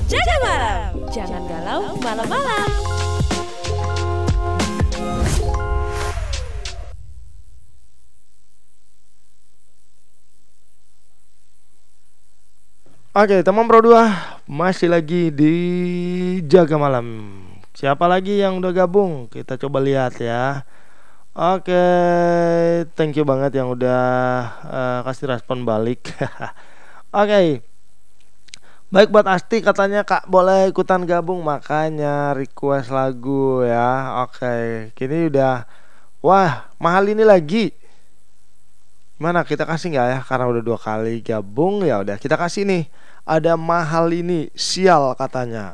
Jaga malam, jangan galau malam-malam. Oke, teman Pro 2 masih lagi di Jaga Malam. Siapa lagi yang udah gabung? Kita coba lihat ya. Oke, thank you banget yang udah kasih respon balik. Oke. Baik, buat Asti katanya Kak boleh ikutan gabung, makanya request lagu ya. Oke, kini udah wah, mahal ini lagi. Mana kita kasih nggak ya? Karena udah 2 kali gabung ya udah kita kasih nih. Ada mahal ini sial katanya.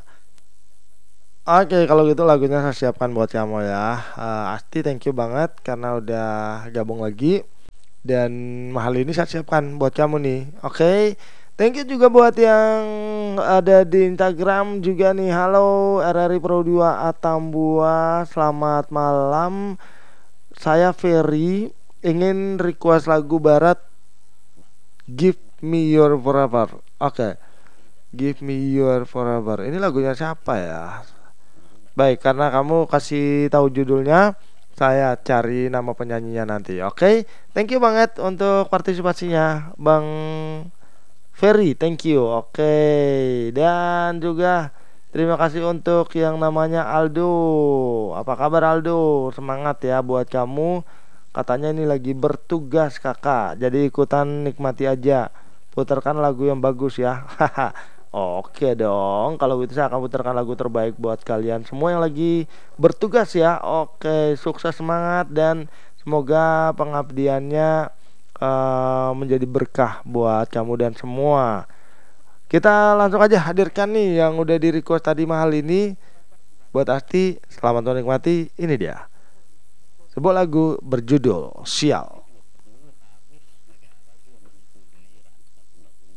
Oke, kalau gitu lagunya saya siapkan buat kamu ya. Asti thank you banget karena udah gabung lagi. Dan mahal ini saya siapkan buat kamu nih. Oke. Thank you juga buat yang ada di Instagram juga nih. Halo RRI Pro 2 Atambua. Selamat malam. Saya Ferry, ingin request lagu barat Give Me Your Forever. Oke. Give Me Your Forever. Ini lagunya siapa ya? Baik, karena kamu kasih tahu judulnya, saya cari nama penyanyinya nanti. Oke. Thank you banget untuk partisipasinya, Bang Ferry. Thank you. Oke. Dan juga terima kasih untuk yang namanya Aldo. Apa kabar Aldo? Semangat ya buat kamu. Katanya ini lagi bertugas kakak, jadi ikutan nikmati aja. Putarkan lagu yang bagus ya. Oke dong, kalau gitu saya akan putarkan lagu terbaik buat kalian semua yang lagi bertugas ya. Oke, sukses, semangat, dan semoga pengabdiannya menjadi berkah buat kamu dan semua. Kita langsung aja hadirkan nih yang udah di request tadi mahal ini. Buat Asti, selamat menikmati. Ini dia sebuah lagu berjudul Sial.